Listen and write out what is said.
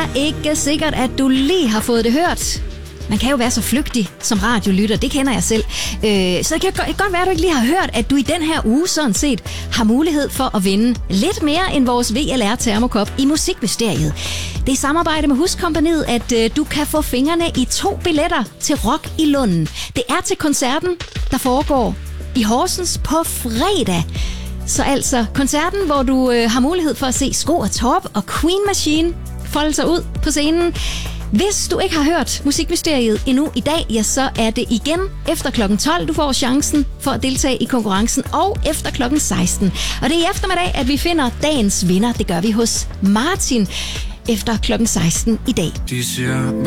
er ikke sikkert, at du lige har fået det hørt. Man kan jo være så flygtig som radiolytter, det kender jeg selv. Så det kan godt være, at du ikke lige har hørt, at du i den her uge sådan set har mulighed for at vinde lidt mere end vores VLR Termokop i Musikmysteriet. Det er i samarbejde med Huskompagniet, at du kan få fingrene i 2 billetter til Rock i Lunden. Det er til koncerten, der foregår i Horsens på fredag. Så altså koncerten, hvor du har mulighed for at se Sko og Torp og Queen Machine folde sig ud på scenen. Hvis du ikke har hørt Musikmysteriet endnu i dag, ja, så er det igen efter klokken 12, du får chancen for at deltage i konkurrencen, og efter klokken 16. Og det er i eftermiddag, at vi finder dagens vinder. Det gør vi hos Martin efter klokken 16 i dag.